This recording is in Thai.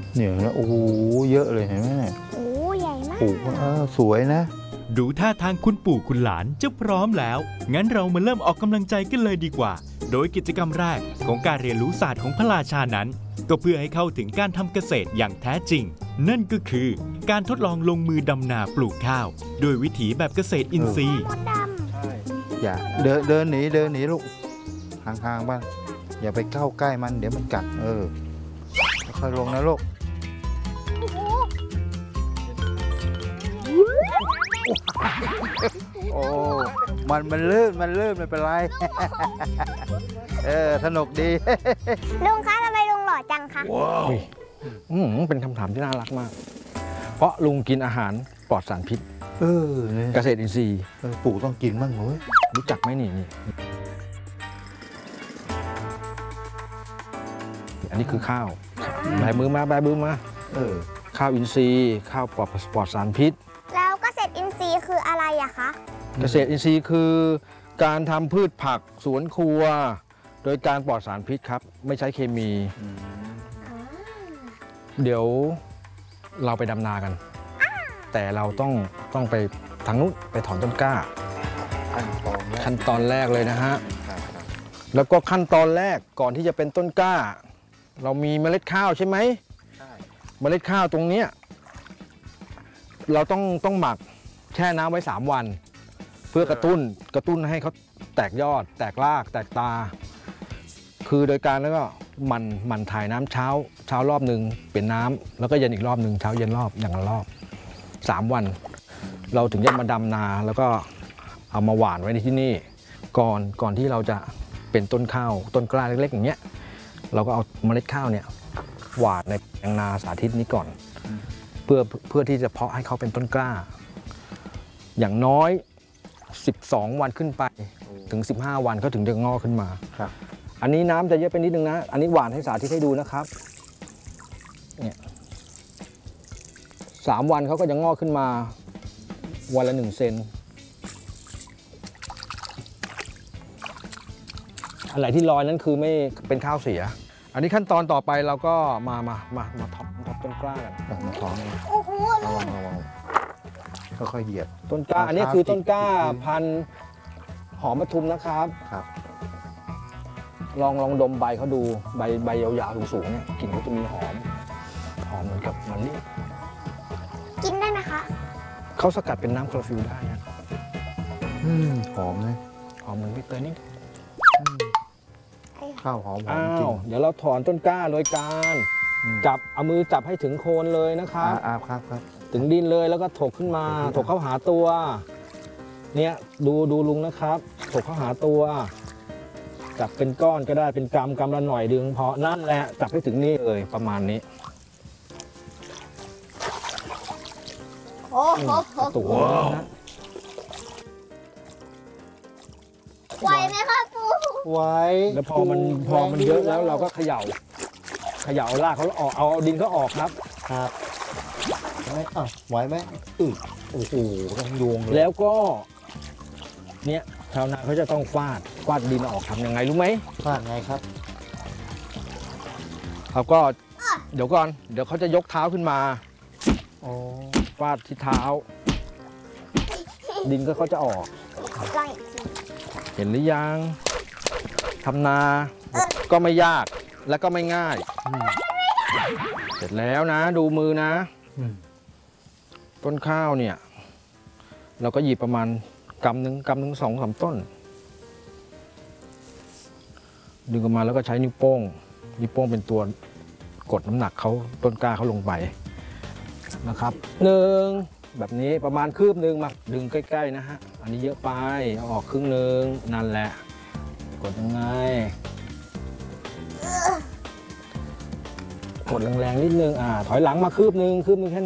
เนี่ยนะโอ้โหเยอะเลยเห็นไหมเนี่ยโอ้ใหญ่มากปลูกสวยนะดูท่าทางคุณปู่คุณหลานจะพร้อมแล้ว งั้นเรามาเริ่มออกกำลังใจกันเลยดีกว่า โดยกิจกรรมแรกของการเรียนรู้ศาสตร์ของพระราชานั้น ก็เพื่อให้เข้าถึงการทำเกษตรอย่างแท้จริง นั่นก็คือการทดลองลงมือดำนาปลูกข้าว โดยวิถีแบบเกษตรอินทรีย์มดดอย่าเดินหนีลูกห่างๆบ้างอย่าไปเข้าใกล้มันเดี๋ยวมันกัดค่อยๆลงนะลูกำโอ้โหโอ้มันลื่นไม่เป็นไร สนุกดีลุงคะทำไมลุงหล่อจังคะเป็นคำถามที่น่ารักมาก เพราะลุงกินอาหารปลอดสารพิษเนี่ยเกษตรอินทรีย์ปู่ต้องกินบ้างเว้ยรู้จักไหมนี่อันนี้คือข้าวแบมือมาข้าวอินทรีย์ข้าวปลอดสารพิษแล้วเกษตรอินทรีย์คืออะไรอะคะเกษตรอินทรีย์คือการทำพืชผักสวนครัว โดยการปลอดสารพิษครับ ไม่ใช้เคมี เดี๋ยวเราไปดำนากัน แต่เราต้องไปทางนู้นไปถอนต้นกล้า ขั้นตอนแรกเลยนะฮะ แล้วก็ขั้นตอนแรกก่อนที่จะเป็นต้นกล้า เรามีเมล็ดข้าวใช่ไหมเมล็ดข้าวตรงเนี้ยเราต้องหมักแช่น้ำไว้ 3 วัน เพื่อกระตุ้นให้เขาแตกยอด แตกราก แตกตา คือโดยการแล้วก็มันถ่ายน้ำเช้ารอบหนึ่งเป็นน้ำแล้วก็เย็นอีกรอบหนึ่งเช้าเย็นรอบอย่างละรอบ3 วัน เราถึงจะมาดำนาแล้วก็เอามาหว่านไว้ในที่นี่ก่อนที่เราจะเป็นต้นข้าวต้นกล้าเล็กๆอย่างเงี้ยเราก็เอาเมล็ดข้าวเนี่ยหว่านในแปลงนาสาธิตนี้ก่อน เพื่อที่จะเพาะให้เขาเป็นต้นกล้า อย่างน้อย12 วันขึ้นไปถึง15 วันเขาถึงจะงอกขึ้นมาอันนี้น้ำจะเยอะไปนิดนึงนะอันนี้หว่านให้สาธิตให้ดูนะครับเนี่ย3 วันเขาก็จะงอกขึ้นมาวันละ1 เซนอะไรที่ลอยนั้นคือไม่เป็นข้าวเสีย อันนี้ขั้นตอนต่อไปเราก็มาท็อปต้นกล้ากันมาถอนโอ้โหระวังค่อยๆเหยียบต้นกล้าอันนี้คือต้นกล้าพันธุ์หอมปทุมนะครับครับลองดมใบเขาดูใบยาวๆสูงๆเนี่ยกลิ่นเขาจะมีหอมเหมือนกับมันนี่กินได้ไหมคะเขาสกัดเป็นน้ำคลอโรฟิลได้นะหอมเลยหอมเหมือนใบเตยนิดข้าวหอมอ้าจริงวเดี๋ยวเราถอนต้นกล้าโดยการเอามือจับให้ถึงโคนเลยนะครับครับถึงดินเลยแล้วก็ถกขึ้นมาถกเข้าหาตัวเนี่ยดูลุงนะครับถกเข้าหาตัวจับเป็นก้อนก็ได้เป็นกำละหน่อยดึงพอนั่นแหละจับให้ถึงนี่เลยประมาณนี้โอ้โหตัวนะไหวไหมคะปูไว้แล้วพอมันเยอะแล้วเราก็เขย่ารากเขาออกเอาดินเขาออกครับครับไหวไหมโอ้โหต้องโยงเลยแล้วก็เนี่ยชาวนาเขาจะต้องฟาดดินออกทำยังไงรู้ไหมพลาดไงครับเขาก็เดี๋ยวก่อนเดี๋ยวเขาจะยกเท้าขึ้นมาอ๋อฟาดที่เท้า ดินก็เขาจะออกลองอีกทีเห็นหรือยังทำนาก็ไม่ยากและก็ไม่ง่ายเสร็จแล้วนะดูมือนะต้นข้าวเนี่ยเราก็หยิบประมาณกำหนึ่ง2-3 ต้นดึงออกมาแล้วก็ใช้นิ้วโป้งเป็นตัวกดน้ำหนักเขาต้นกล้าเขาลงไปนะครับแบบนี้ประมาณคืบหนึ่งมาดึงใกล้ๆนะฮะอันนี้เยอะไปเอาออกครึ่งหนึ่งนั่นแหละกดยังไงกดแรงๆนิดนึงถอยหลังมาคืบหนึ่งแค่